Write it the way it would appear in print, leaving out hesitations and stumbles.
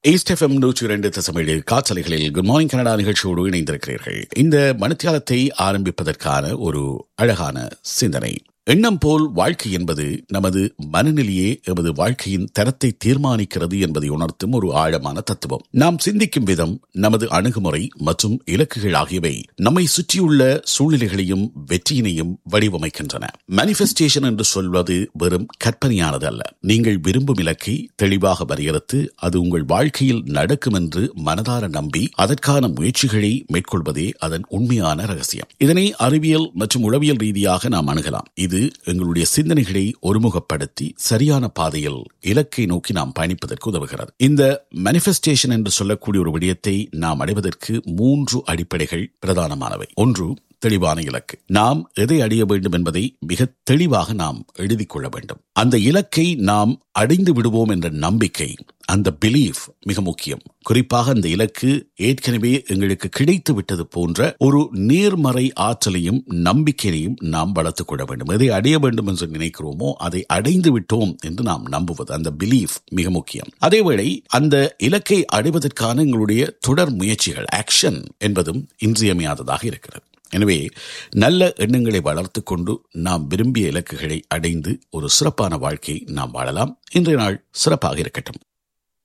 East FM 102.7 காற்றலைகளில் good morning Canada நிகழ்ச்சியோடு இணைந்திருக்கிறீர்கள். இந்த மணித்தியாலத்தை ஆரம்பிப்பதற்கான ஒரு அழகான சிந்தனை. எண்ணம் போல் வாழ்க்கை என்பது நமது மனநிலையே எமது வாழ்க்கையின் தரத்தை தீர்மானிக்கிறது என்பதை உணர்த்தும் ஒரு ஆழமான தத்துவம். நாம் சிந்திக்கும் விதம், நமது அணுகுமுறை மற்றும் இலக்குகள் ஆகியவை நம்மை சுற்றியுள்ள சூழ்நிலைகளையும் வெற்றியினையும் வடிவமைக்கின்றன. மேனிஃபெஸ்டேஷன் என்று சொல்வது வெறும் கற்பனையானது அல்ல. நீங்கள் விரும்பும் இலக்கை தெளிவாக வரையறுத்து அது உங்கள் வாழ்க்கையில் நடக்கும் என்று மனதார நம்பி அதற்கான முயற்சிகளை மேற்கொள்வதே அதன் உண்மையான ரகசியம். இதனை அறிவியல் மற்றும் உளவியல் ரீதியாக நாம் அணுகலாம். இது எங்களுடைய சிந்தனைகளை ஒருமுகப்படுத்தி சரியான பாதையில் இலக்கை நோக்கி நாம் பயணிப்பதற்கு உதவுகிறது. இந்த மேனிஃபெஸ்டேஷன் என்று சொல்லக்கூடிய ஒரு விடயத்தை நாம் அடைவதற்கு 3 அடிப்படைகள் பிரதானமானவை. 1, தெளிவான இலக்கு. நாம் எதை அடைய வேண்டும் என்பதை மிக தெளிவாக நாம் எழுதிக் கொள்ள வேண்டும். அந்த இலக்கை நாம் அடைந்து விடுவோம் என்ற நம்பிக்கை, அந்த பிலீஃப் மிக முக்கியம். குறிப்பாக அந்த இலக்கு ஏற்கனவே எங்களுக்கு கிடைத்து விட்டது போன்ற ஒரு நேர்மறை ஆற்றலையும் நம்பிக்கையையும் நாம் வளர்த்துக் கொள்ள வேண்டும். எதை அடைய வேண்டும் என்று நினைக்கிறோமோ அதை அடைந்து விட்டோம் என்று நாம் நம்புவது, அந்த பிலீஃப் மிக முக்கியம். அதேவேளை அந்த இலக்கை அடைவதற்கான எங்களுடைய தொடர் முயற்சிகள், ஆக்ஷன் என்பதும் இன்றியமையாததாக இருக்கிறது. எனவே நல்ல எண்ணங்களை வளர்த்து கொண்டு நாம் விரும்பிய இலக்குகளை அடைந்து ஒரு சிறப்பான வாழ்க்கையை நாம் வாழலாம். இன்றைய நாள் சிறப்பாக இருக்கட்டும்.